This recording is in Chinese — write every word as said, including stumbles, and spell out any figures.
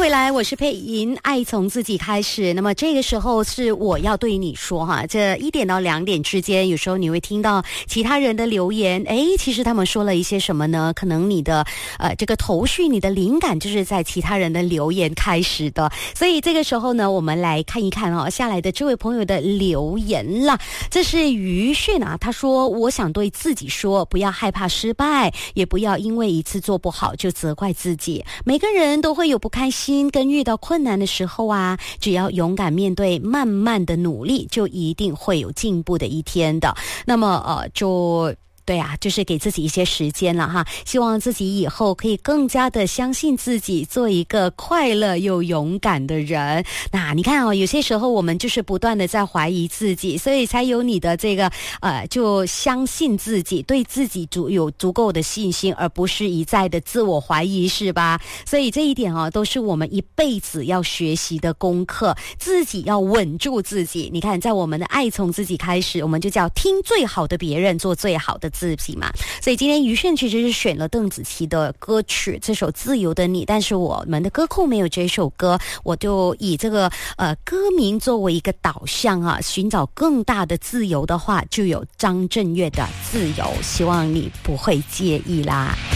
回来，我是佩莹，爱从自己开始。那么这个时候是我要对你说哈，这一点到两点之间，有时候你会听到其他人的留言，诶，其实他们说了一些什么呢？可能你的呃这个头绪，你的灵感就是在其他人的留言开始的。所以这个时候呢，我们来看一看哦，下来的这位朋友的留言啦。这是于迅啊，他说：我想对自己说，不要害怕失败，也不要因为一次做不好就责怪自己。每个人都会有不开心跟遇到困难的时候啊，只要勇敢面对，慢慢的努力，就一定会有进步的一天的。那么呃，就对啊，就是给自己一些时间了哈，希望自己以后可以更加的相信自己，做一个快乐又勇敢的人。那你看哦，有些时候我们就是不断的在怀疑自己，所以才有你的这个呃，就相信自己，对自己足有足够的信心，而不是一再的自我怀疑，是吧？所以这一点哦，都是我们一辈子要学习的功课，自己要稳住自己。你看，在我们的爱从自己开始，我们就叫听最好的别人，做最好的自己嘛。所以今天于迅其实是选了邓紫棋的歌曲，这首《自由的你》，但是我们的歌库没有这首歌，我就以这个呃歌名作为一个导向啊，寻找更大的自由的话，就有张震岳的《自由》，希望你不会介意啦。